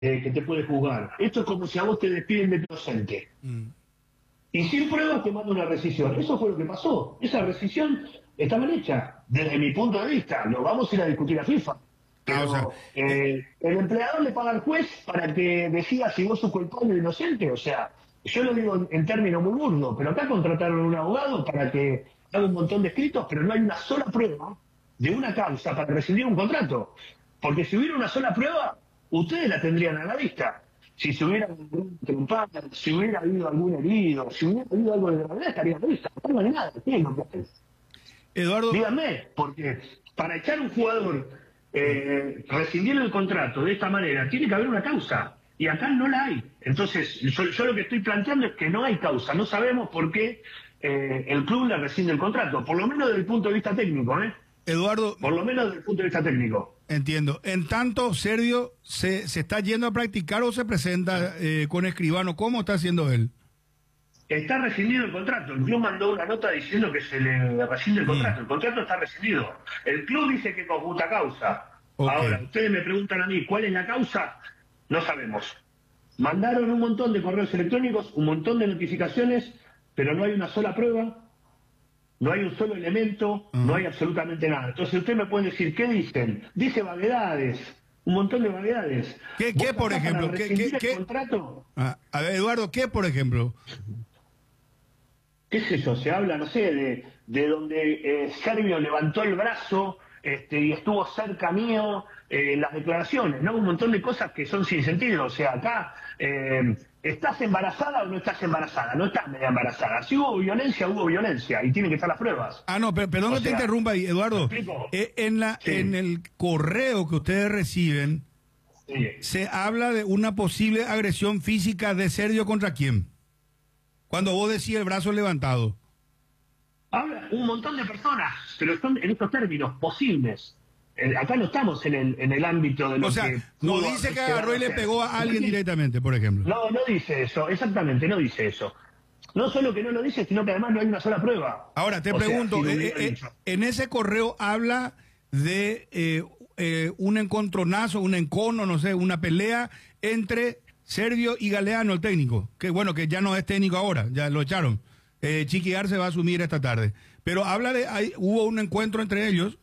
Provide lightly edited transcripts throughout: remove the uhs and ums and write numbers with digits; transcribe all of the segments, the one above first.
que te puede juzgar. Esto es como si a vos te despiden de tu docente. Y sin pruebas te manda una rescisión. Eso fue lo que pasó. Esa rescisión está mal hecha, desde mi punto de vista. Lo vamos a ir a discutir a FIFA. Pero o sea, el empleador le paga al juez para que decida si vos sos culpable o inocente. O sea, yo lo digo en términos muy burdos, pero acá contrataron a un abogado para que haga un montón de escritos, pero no hay una sola prueba de una causa para rescindir un contrato. Porque si hubiera una sola prueba, ustedes la tendrían a la vista. Si se hubiera trompado, si hubiera habido algún herido, si hubiera habido algo de gravedad, estaría a la vista. No hay nada, ¿qué es lo que hacen? Eduardo, Díganme, porque para echar a un jugador, rescindir el contrato de esta manera, tiene que haber una causa. Y acá no la hay. Entonces, yo lo que estoy planteando es que no hay causa. No sabemos por qué el club le rescinde el contrato. Por lo menos desde el punto de vista técnico, ¿eh? Eduardo, Por lo menos desde el punto de vista técnico. entiendo. En tanto, Sergio, ¿se está yendo a practicar o se presenta con Escribano? ¿Cómo está haciendo él? Está rescindido el contrato. El club mandó una nota diciendo que se le rescinde el contrato. El contrato está rescindido. El club dice que con justa causa. Okay. Ahora, ustedes me preguntan a mí, ¿cuál es la causa? No sabemos. Mandaron un montón de correos electrónicos, un montón de notificaciones, pero no hay una sola prueba, no hay un solo elemento, no hay absolutamente nada. Entonces ustedes me pueden decir, ¿qué dicen? Dice vaguedades, un montón de vaguedades. ¿Qué por ejemplo? Para ¿Qué? el contrato? A ver, Eduardo, ¿qué por ejemplo? ¿Qué sé yo? Se habla, no sé, de donde Servio levantó el brazo y estuvo cerca mío, las declaraciones, ¿no? Un montón de cosas que son sin sentido. O sea, acá, ¿estás embarazada o no estás embarazada? No estás media embarazada. Si hubo violencia, y tienen que estar las pruebas. Ah, no, perdón que te interrumpa ahí, Eduardo. ¿Me explico? En el correo que ustedes reciben, Sí. se habla de una posible agresión física de Sergio ¿contra quién? Cuando vos decís el brazo levantado. Habla un montón de personas, pero son en estos términos posibles. Acá no estamos en el ámbito de lo O sea, que... no dice que agarró y le pegó a alguien directamente, por ejemplo. No dice eso, exactamente, no dice eso. No solo que no lo dice, sino que además no hay una sola prueba. Ahora, te pregunto, si lo hubiera dicho. en ese correo habla de un encontronazo, un encono, no sé, una pelea entre Sergio y Galeano, el técnico, que bueno, que ya no es técnico ahora, ya lo echaron. Chiqui Arce va a asumir esta tarde. Pero habla hubo un encuentro entre ellos.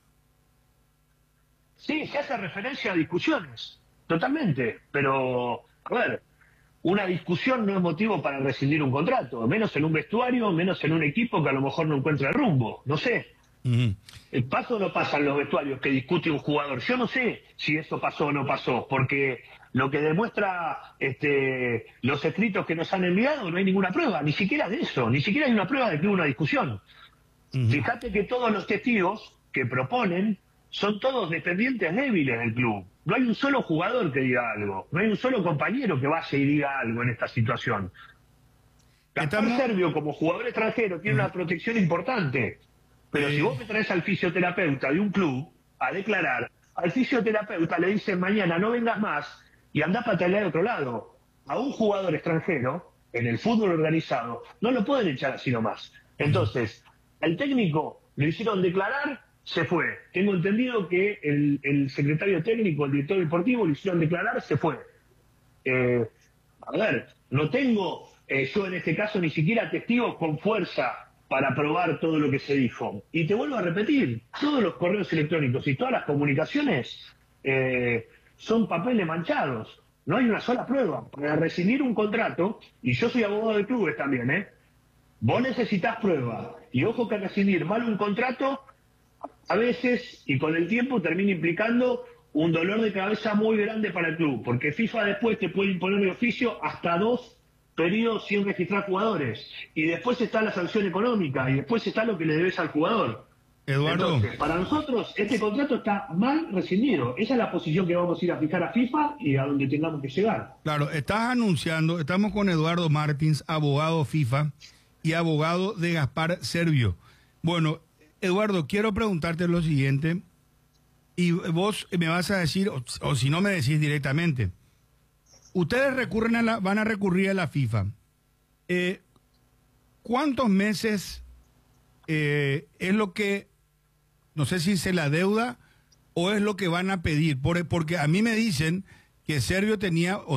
Sí, se hace referencia a discusiones, totalmente. Pero, a ver, una discusión no es motivo para rescindir un contrato, menos en un vestuario, menos en un equipo que a lo mejor no encuentra rumbo, no sé. ¿El paso o no pasa en los vestuarios que discute un jugador? Yo no sé si eso pasó o no pasó, porque lo que demuestra los escritos que nos han enviado, no hay ninguna prueba, ni siquiera de eso, ni siquiera hay una prueba de que hubo una discusión. Fíjate que todos los testigos que proponen son todos dependientes débiles del club. No hay un solo jugador que diga algo, no hay un solo compañero que vaya y diga algo en esta situación. Gaspar Servio, como jugador extranjero, tiene una protección importante. Pero si vos me traes al fisioterapeuta de un club a declarar, al fisioterapeuta le dicen mañana no vengas más y andá a patalear de otro lado. A un jugador extranjero, en el fútbol organizado, no lo pueden echar así nomás. Entonces, al técnico lo hicieron declarar, se fue. Tengo entendido que el secretario técnico, el director deportivo, lo hicieron declarar, se fue. A ver, no tengo yo en este caso ni siquiera testigos con fuerza para probar todo lo que se dijo. Y te vuelvo a repetir, todos los correos electrónicos y todas las comunicaciones son papeles manchados. No hay una sola prueba. Para rescindir un contrato, y yo soy abogado de clubes también, vos necesitas prueba. Y ojo que rescindir mal un contrato, a veces, y con el tiempo, termina implicando un dolor de cabeza muy grande para el club, porque FIFA después te puede imponer de oficio hasta 2 periodos sin registrar jugadores, y después está la sanción económica, y después está lo que le debes al jugador. Eduardo. Entonces, para nosotros este contrato está mal rescindido. Esa es la posición que vamos a ir a fijar a FIFA y a donde tengamos que llegar. Claro, estás anunciando, estamos con Eduardo Martins, abogado FIFA y abogado de Gaspar Servio. Bueno, Eduardo, quiero preguntarte lo siguiente, y vos me vas a decir, o si no me decís directamente, ustedes van a recurrir a la FIFA. ¿Cuántos meses es lo que, no sé si se la deuda o es lo que van a pedir? Porque a mí me dicen que Servio tenía